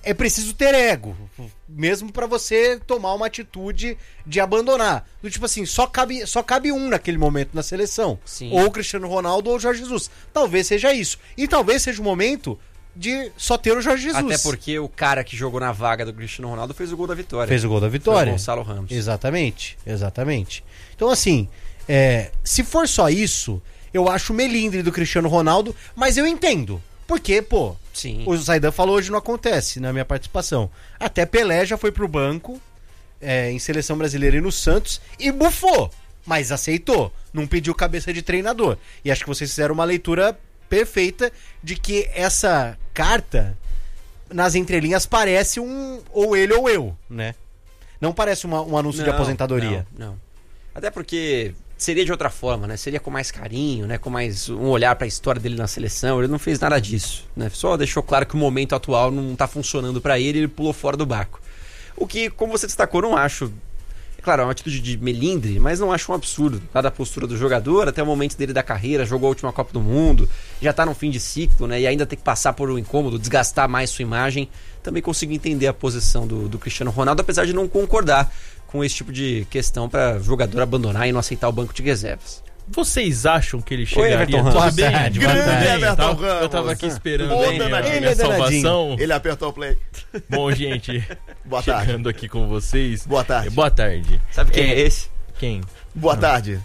[SPEAKER 11] é preciso ter ego, mesmo pra você tomar uma atitude de abandonar. Do tipo assim, só cabe, só cabe um naquele momento na seleção.
[SPEAKER 13] Sim.
[SPEAKER 11] Ou o Cristiano Ronaldo ou o Jorge Jesus. Talvez seja isso. E talvez seja o momento de só ter o Jorge Jesus.
[SPEAKER 13] Até porque o cara que jogou na vaga do Cristiano Ronaldo fez o gol da vitória.
[SPEAKER 11] Fez o gol da vitória.
[SPEAKER 13] Foi o Gonçalo Ramos.
[SPEAKER 11] Exatamente, exatamente. Então assim, é, se for só isso, eu acho melindre do Cristiano Ronaldo, mas eu entendo. Porque, pô,
[SPEAKER 13] Sim.
[SPEAKER 11] o Zaidan falou hoje não acontece na minha participação. Até Pelé já foi pro banco, é, em seleção brasileira e no Santos, e bufou, mas aceitou. Não pediu cabeça de treinador. E acho que vocês fizeram uma leitura perfeita de que essa carta, nas entrelinhas, parece um ou ele ou eu, né? Não parece uma, um anúncio
[SPEAKER 13] não,
[SPEAKER 11] de aposentadoria.
[SPEAKER 13] Não, não. Até porque seria de outra forma, né? Seria com mais carinho, né? Com mais um olhar pra história dele na seleção. Ele não fez nada disso, né? Só deixou claro que o momento atual não tá funcionando pra ele e ele pulou fora do barco. O que, como você destacou, não acho... É claro, é uma atitude de melindre, mas não acho um absurdo. Dada a postura do jogador, até o momento dele da carreira, jogou a última Copa do Mundo, já tá no fim de ciclo, né? E ainda tem que passar por um incômodo, desgastar mais sua imagem. Também consigo entender a posição do, do Cristiano Ronaldo, apesar de não concordar com esse tipo de questão para jogador abandonar e não aceitar o banco de reservas.
[SPEAKER 17] Vocês acham que ele chegaria?
[SPEAKER 13] Oi, Everton
[SPEAKER 17] Tudo
[SPEAKER 13] Ramos.
[SPEAKER 17] bem?
[SPEAKER 13] Boa tarde,
[SPEAKER 17] Grande
[SPEAKER 13] boa tarde.
[SPEAKER 17] Everton
[SPEAKER 12] Tava-
[SPEAKER 17] Ramos. Eu tava aqui esperando
[SPEAKER 12] Ô,
[SPEAKER 17] bem a
[SPEAKER 12] danadinho.
[SPEAKER 17] minha salvação.
[SPEAKER 12] Ele apertou o play.
[SPEAKER 17] Bom, gente,
[SPEAKER 12] Boa tarde.
[SPEAKER 17] chegando aqui com vocês.
[SPEAKER 12] Boa tarde.
[SPEAKER 17] Boa tarde.
[SPEAKER 13] Sabe quem é esse?
[SPEAKER 17] Quem?
[SPEAKER 12] Boa
[SPEAKER 17] Não.
[SPEAKER 12] tarde.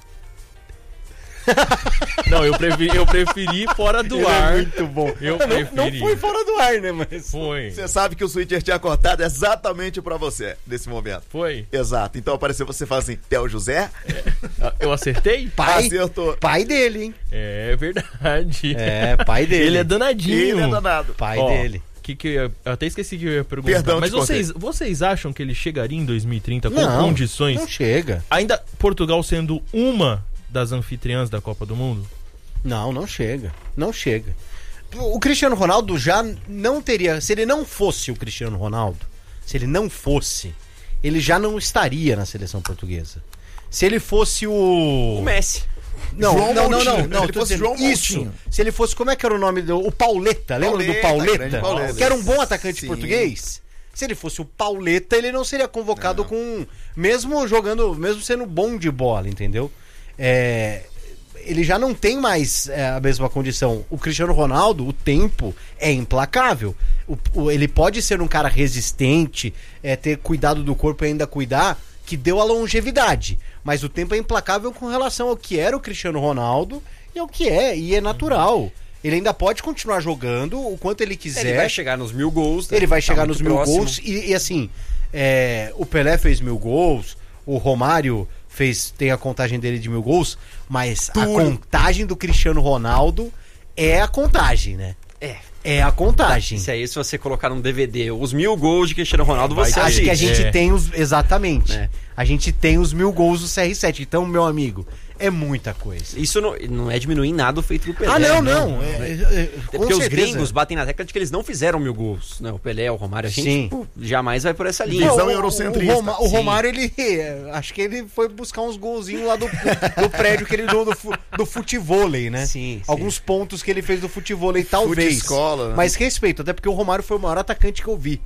[SPEAKER 17] Não, eu preferi, eu preferi fora do
[SPEAKER 11] Ele é
[SPEAKER 17] ar.
[SPEAKER 11] muito bom.
[SPEAKER 17] Eu
[SPEAKER 11] Não-
[SPEAKER 17] preferi.
[SPEAKER 11] não foi fora do ar, né? Mas
[SPEAKER 17] Foi.
[SPEAKER 12] Você sabe que o switcher tinha cortado exatamente pra você, nesse momento.
[SPEAKER 17] Foi.
[SPEAKER 12] Exato. Então apareceu você e fala assim, Theo José?
[SPEAKER 17] Eu acertei?
[SPEAKER 11] Pai,
[SPEAKER 12] Acertou.
[SPEAKER 11] pai dele, hein?
[SPEAKER 17] É verdade.
[SPEAKER 11] É, pai dele.
[SPEAKER 17] Ele é danadinho.
[SPEAKER 12] Ele é danado.
[SPEAKER 11] Pai
[SPEAKER 17] Ó,
[SPEAKER 11] dele.
[SPEAKER 17] Que que eu, ia- eu até esqueci que eu ia perguntar.
[SPEAKER 12] Perdão,
[SPEAKER 17] Mas
[SPEAKER 12] te cortei.
[SPEAKER 17] vocês, vocês acham que ele chegaria em dois mil e trinta com
[SPEAKER 11] Não,
[SPEAKER 17] condições?
[SPEAKER 11] não chega.
[SPEAKER 17] Ainda Portugal sendo uma das anfitriãs da Copa do Mundo?
[SPEAKER 11] Não, não chega. Não chega. O Cristiano Ronaldo já não teria... Se ele não fosse o Cristiano Ronaldo, se ele não fosse, ele já não estaria na seleção portuguesa. Se ele fosse o...
[SPEAKER 13] O Messi.
[SPEAKER 11] Não,
[SPEAKER 12] João
[SPEAKER 11] não, não,
[SPEAKER 12] Moutinho.
[SPEAKER 11] não, não,
[SPEAKER 12] Se ele
[SPEAKER 11] tô
[SPEAKER 12] fosse
[SPEAKER 11] dizendo,
[SPEAKER 12] João
[SPEAKER 11] isso.
[SPEAKER 12] Moutinho.
[SPEAKER 11] Se ele fosse, como é que era o nome do... O Pauleta, lembra do
[SPEAKER 12] Pauleta,
[SPEAKER 11] Pauleta?
[SPEAKER 12] grande Pauleta.
[SPEAKER 11] Que era um bom atacante
[SPEAKER 12] Sim.
[SPEAKER 11] português. Se ele fosse o Pauleta, ele não seria convocado
[SPEAKER 12] Não.
[SPEAKER 11] com... Mesmo jogando, mesmo sendo bom de bola, entendeu? É... Ele já não tem mais é, a mesma condição. O Cristiano Ronaldo, o tempo é implacável. O, o- ele pode ser um cara resistente, é, ter cuidado do corpo e ainda cuidar, que deu a longevidade. Mas o tempo é implacável com relação ao que era o Cristiano Ronaldo e ao que é, e é natural. Ele ainda pode continuar jogando o quanto ele quiser.
[SPEAKER 13] Ele vai chegar nos mil gols. né?
[SPEAKER 11] Ele vai
[SPEAKER 13] Tá
[SPEAKER 11] chegar
[SPEAKER 13] muito
[SPEAKER 11] nos mil
[SPEAKER 13] próximo.
[SPEAKER 11] gols e, e assim, é, o Pelé fez mil gols, o Romário fez, tem a contagem dele de mil gols, mas a
[SPEAKER 12] Túlio.
[SPEAKER 11] contagem do Cristiano Ronaldo é a contagem, né?
[SPEAKER 13] É.
[SPEAKER 11] É a contagem.
[SPEAKER 13] Se aí, se você colocar num D V D os mil gols de Cristiano Ronaldo, você
[SPEAKER 11] Acho que a gente
[SPEAKER 17] É.
[SPEAKER 11] tem os. Exatamente.
[SPEAKER 13] É.
[SPEAKER 11] A gente tem os mil gols do C R sete. Então, meu amigo, é muita coisa.
[SPEAKER 13] Isso não, não é diminuir nada o feito do Pelé.
[SPEAKER 11] Ah, não,
[SPEAKER 13] né?
[SPEAKER 11] não. É, é, é,
[SPEAKER 13] É
[SPEAKER 11] com
[SPEAKER 13] porque os
[SPEAKER 11] certeza.
[SPEAKER 13] gringos batem na tecla de que eles não fizeram mil gols. Né? O Pelé, o Romário, a gente
[SPEAKER 11] Sim.
[SPEAKER 13] pô, jamais vai por essa linha.
[SPEAKER 12] Visão
[SPEAKER 11] Não, o-
[SPEAKER 12] eurocentrista.
[SPEAKER 11] O, Roma- o
[SPEAKER 13] Sim.
[SPEAKER 11] Romário, ele. é, Acho que ele foi buscar uns golzinhos lá do, do prédio que ele deu do, fu- do futevôlei, né?
[SPEAKER 13] Sim, sim.
[SPEAKER 11] Alguns pontos que ele fez do futevôlei, talvez.
[SPEAKER 12] Fute-escola, né?
[SPEAKER 11] Mas respeito, até porque o Romário foi o maior atacante que eu vi.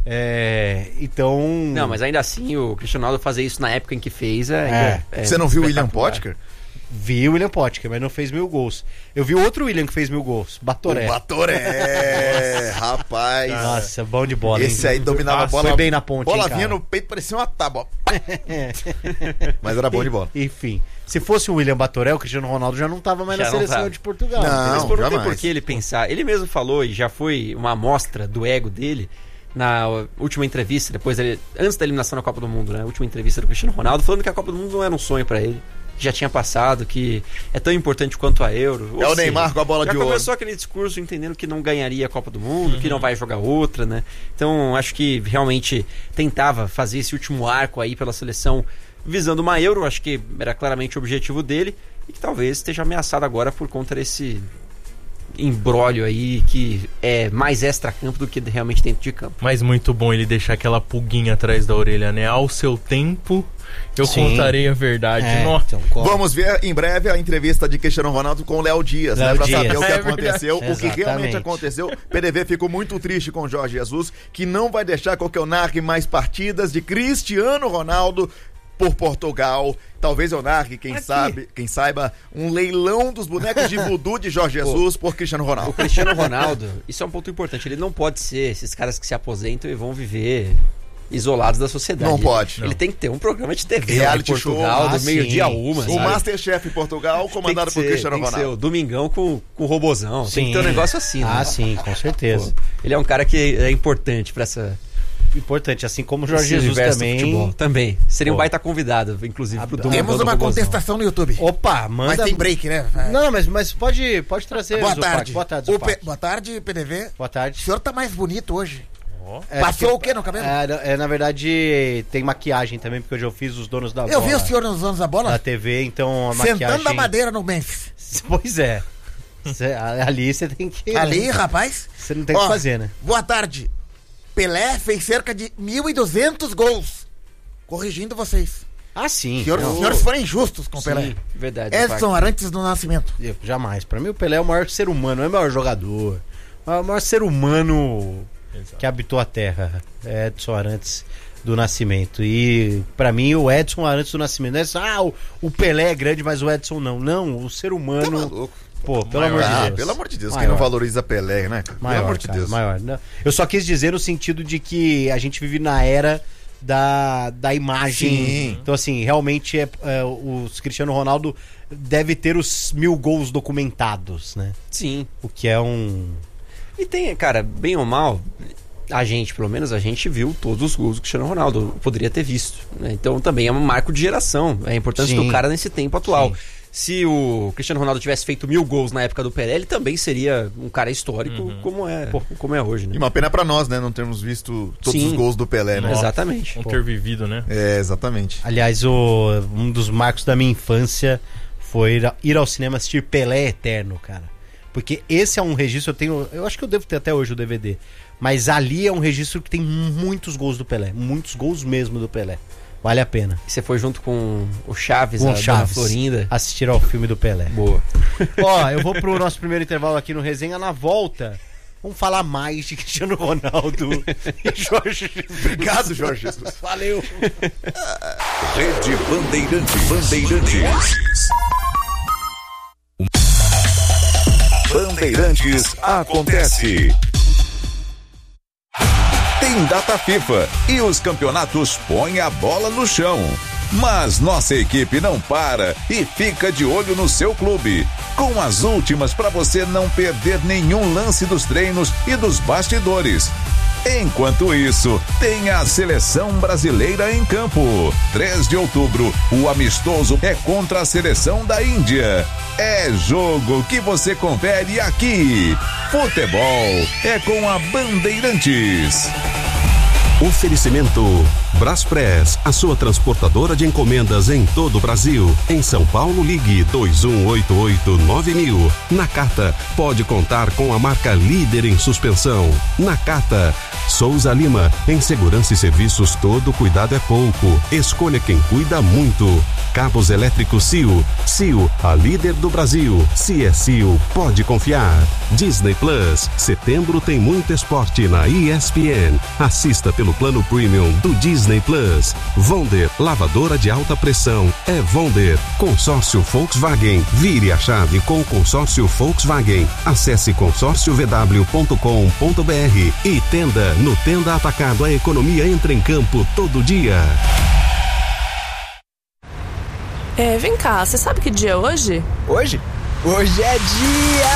[SPEAKER 11] É, então.
[SPEAKER 13] Não, mas ainda assim, o Cristiano Ronaldo fazer isso na época em que fez é.
[SPEAKER 11] É.
[SPEAKER 13] é
[SPEAKER 12] Você não viu o William
[SPEAKER 13] espetacular.
[SPEAKER 12] Potker?
[SPEAKER 11] Vi o William Potker, mas não fez mil gols. Eu vi outro William que fez mil gols, Batoré.
[SPEAKER 12] O Batoré, rapaz.
[SPEAKER 11] Nossa, bom de bola.
[SPEAKER 12] Esse
[SPEAKER 11] hein?
[SPEAKER 12] aí dominava a
[SPEAKER 11] Nossa,
[SPEAKER 12] bola.
[SPEAKER 11] Foi bem na ponte,
[SPEAKER 12] Bola
[SPEAKER 11] hein,
[SPEAKER 12] vinha
[SPEAKER 11] cara?
[SPEAKER 12] no peito, parecia uma tábua.
[SPEAKER 11] É.
[SPEAKER 12] Mas era bom de bola.
[SPEAKER 11] Enfim, se fosse o William Batoré, o Cristiano Ronaldo já não tava mais
[SPEAKER 13] Já
[SPEAKER 11] na
[SPEAKER 13] não
[SPEAKER 11] seleção
[SPEAKER 13] tava.
[SPEAKER 11] de Portugal.
[SPEAKER 12] Não.
[SPEAKER 13] Mas pô, não tem
[SPEAKER 12] jamais.
[SPEAKER 13] por que ele pensar. Ele mesmo falou, e já foi uma amostra do ego dele, na última entrevista, depois dele, antes da eliminação na Copa do Mundo, né? A última entrevista do Cristiano Ronaldo, falando que a Copa do Mundo não era um sonho pra ele. Que já tinha passado, que é tão importante quanto a Euro. Ou
[SPEAKER 12] É o
[SPEAKER 13] seja,
[SPEAKER 12] Neymar com a bola
[SPEAKER 13] já
[SPEAKER 12] de ouro.
[SPEAKER 13] começou aquele discurso entendendo que não ganharia a Copa do Mundo, que não vai jogar outra, né? Então, acho que realmente tentava fazer esse último arco aí pela seleção visando uma Euro, acho que era claramente o objetivo dele, e que talvez esteja ameaçado agora por conta desse imbróglio aí que é mais extra-campo do que realmente dentro de campo.
[SPEAKER 17] Mas muito bom ele deixar aquela pulguinha atrás da orelha, né? Ao seu tempo, eu
[SPEAKER 11] Sim.
[SPEAKER 17] contarei a verdade.
[SPEAKER 11] É,
[SPEAKER 17] Nossa.
[SPEAKER 11] então,
[SPEAKER 12] Vamos ver em breve a entrevista de Cristiano Ronaldo com o Léo Dias,
[SPEAKER 11] Léo
[SPEAKER 12] né? Pra
[SPEAKER 11] Dias.
[SPEAKER 12] saber o que
[SPEAKER 17] É
[SPEAKER 12] aconteceu, o que
[SPEAKER 11] Exatamente.
[SPEAKER 12] realmente aconteceu. P D V ficou muito triste com o Jorge Jesus, que não vai deixar com que eu narre mais partidas de Cristiano Ronaldo por Portugal. Talvez eu narre, quem
[SPEAKER 13] Aqui.
[SPEAKER 12] sabe, quem saiba, um leilão dos bonecos de voodoo de Jorge Jesus por Cristiano Ronaldo.
[SPEAKER 13] O Cristiano Ronaldo, isso é um ponto importante, ele não pode ser esses caras que se aposentam e vão viver isolados da sociedade.
[SPEAKER 12] Não pode.
[SPEAKER 13] Ele
[SPEAKER 12] Não.
[SPEAKER 13] tem que ter um programa de T V
[SPEAKER 12] Reality
[SPEAKER 13] em Portugal,
[SPEAKER 11] show. Ah,
[SPEAKER 13] do meio-dia a
[SPEAKER 11] sim.
[SPEAKER 13] uma.
[SPEAKER 12] O
[SPEAKER 13] sabe?
[SPEAKER 12] Masterchef em Portugal, comandado
[SPEAKER 13] Tem
[SPEAKER 12] por
[SPEAKER 13] que ser,
[SPEAKER 12] Cristiano
[SPEAKER 13] tem que ser
[SPEAKER 12] Ronaldo.
[SPEAKER 13] o Domingão com, com o robozão. Tem que ter um negócio assim, né?
[SPEAKER 11] Ah, sim, com certeza.
[SPEAKER 13] Pô, ele é um cara que é importante pra essa...
[SPEAKER 11] Importante, assim como o Jorge
[SPEAKER 13] esse
[SPEAKER 11] Jesus
[SPEAKER 13] universo do
[SPEAKER 11] também.
[SPEAKER 13] futebol. Também. Seria um
[SPEAKER 11] Pô.
[SPEAKER 13] baita convidado, inclusive, pro Domingão.
[SPEAKER 14] Temos
[SPEAKER 13] do
[SPEAKER 14] uma
[SPEAKER 13] robozão.
[SPEAKER 14] contestação no YouTube.
[SPEAKER 11] Opa, manda.
[SPEAKER 14] Mas tem break, né?
[SPEAKER 11] Não, mas, mas pode, pode trazer.
[SPEAKER 14] Boa
[SPEAKER 11] Zupac.
[SPEAKER 14] tarde.
[SPEAKER 11] Boa tarde,
[SPEAKER 14] O
[SPEAKER 11] Zupac.
[SPEAKER 14] P- Boa tarde, P D V.
[SPEAKER 11] Boa tarde.
[SPEAKER 14] O senhor tá mais bonito hoje.
[SPEAKER 11] É,
[SPEAKER 14] Passou
[SPEAKER 11] porque-
[SPEAKER 14] o quê no cabelo?
[SPEAKER 11] É, é, na verdade, tem maquiagem também, porque hoje eu fiz os donos da
[SPEAKER 14] Eu
[SPEAKER 11] bola.
[SPEAKER 14] vi o senhor nos anos da bola
[SPEAKER 11] Na T V, então a
[SPEAKER 14] sentando
[SPEAKER 11] maquiagem...
[SPEAKER 14] a madeira no Memphis.
[SPEAKER 11] Pois é. Cê- ali você tem que...
[SPEAKER 14] Ali, rapaz.
[SPEAKER 11] Você não tem o
[SPEAKER 14] Ó,
[SPEAKER 11] que fazer, né?
[SPEAKER 14] Boa tarde. Pelé fez cerca de mil e duzentos gols. Corrigindo vocês.
[SPEAKER 11] Ah, sim.
[SPEAKER 14] Senhor,
[SPEAKER 11] Não.
[SPEAKER 14] Os senhores foram injustos com o
[SPEAKER 11] Sim,
[SPEAKER 14] Pelé.
[SPEAKER 13] verdade.
[SPEAKER 14] Edson Arantes do Nascimento.
[SPEAKER 11] Eu, jamais. Pra mim, o Pelé é o maior ser humano, não é o maior jogador. É o maior ser humano que habitou a Terra. É Edson Arantes do Nascimento. E pra mim, o Edson Arantes do Nascimento não é só, ah, o, o Pelé é grande, mas o Edson não. Não, o ser humano.
[SPEAKER 12] Tá maluco.
[SPEAKER 11] Pô, pelo
[SPEAKER 12] Maior.
[SPEAKER 11] amor de
[SPEAKER 12] Ah,
[SPEAKER 11] Deus.
[SPEAKER 12] pelo amor de Deus,
[SPEAKER 11] Maior.
[SPEAKER 12] quem não valoriza Pelé, né? cara?
[SPEAKER 11] Maior,
[SPEAKER 12] pelo amor de
[SPEAKER 11] cara,
[SPEAKER 12] Deus.
[SPEAKER 11] maior. Não, eu só quis dizer no sentido de que a gente vive na era da, da imagem.
[SPEAKER 12] Sim.
[SPEAKER 11] Então, assim, realmente é, é, o Cristiano Ronaldo deve ter os mil gols documentados, né?
[SPEAKER 13] Sim.
[SPEAKER 11] O que é um...
[SPEAKER 13] E tem, cara, bem ou mal, a gente, pelo menos, a gente viu todos os gols do Cristiano Ronaldo. Poderia ter visto, né? Então também é um marco de geração. É a importância
[SPEAKER 11] Sim.
[SPEAKER 13] do cara nesse tempo atual.
[SPEAKER 11] Sim.
[SPEAKER 13] Se o Cristiano Ronaldo tivesse feito mil gols na época do Pelé, ele também seria um cara histórico
[SPEAKER 17] Uhum.
[SPEAKER 13] como, é, como é hoje, né?
[SPEAKER 12] E uma pena pra nós, né? Não termos visto todos
[SPEAKER 13] Sim.
[SPEAKER 12] os gols do Pelé, né?
[SPEAKER 13] Nossa. Exatamente.
[SPEAKER 17] Não
[SPEAKER 11] Pô.
[SPEAKER 17] ter vivido, né?
[SPEAKER 12] É, exatamente.
[SPEAKER 11] Aliás, o, um dos marcos da minha infância foi ir, a- ir ao cinema assistir Pelé Eterno, cara. Porque esse é um registro, eu tenho... Eu acho que eu devo ter até hoje o D V D. Mas ali é um registro que tem muitos gols do Pelé. Muitos gols mesmo do Pelé. Vale a pena.
[SPEAKER 13] E você foi junto com o Chaves,
[SPEAKER 11] Com
[SPEAKER 13] a
[SPEAKER 11] o Chaves.
[SPEAKER 13] Dona Florinda.
[SPEAKER 11] Assistir ao filme do Pelé.
[SPEAKER 13] Boa.
[SPEAKER 11] Ó, eu vou pro nosso primeiro intervalo aqui no Resenha. Na volta, vamos falar mais de Cristiano Ronaldo e Jorge Jesus.
[SPEAKER 12] Obrigado, Jorge Jesus.
[SPEAKER 11] Valeu.
[SPEAKER 4] Rede Bandeirantes. Bandeirantes. Bandeirantes acontece. Tem data FIFA e os campeonatos põem a bola no chão. Mas nossa equipe não para e fica de olho no seu clube, com as últimas para você não perder nenhum lance dos treinos e dos bastidores. Enquanto isso, tem a Seleção Brasileira em campo. três de outubro, o amistoso é contra a Seleção da Índia. É jogo que você confere aqui. Futebol é com a Bandeirantes.
[SPEAKER 8] Oferecimento Braspress, a sua transportadora de encomendas em todo o Brasil. Em São Paulo, ligue dois um oito oito nove mil. Nakata, pode contar com a marca líder em suspensão. Nakata. Souza Lima, em segurança e serviços todo cuidado é pouco. Escolha quem cuida muito. Cabos elétricos Sil. Sil, a líder do Brasil. Se é Sil, pode confiar. Disney Plus, setembro tem muito esporte na E S P N. Assista pelo plano premium do Disney Plus. Vonder, lavadora de alta pressão. É Vonder. Consórcio Volkswagen. Vire a chave com o consórcio Volkswagen. Acesse consórcio v w ponto com ponto b r e tenda. No Tenda Atacado, a economia entra em campo todo dia.
[SPEAKER 18] É, vem cá, você sabe que dia é hoje?
[SPEAKER 19] Hoje? Hoje é dia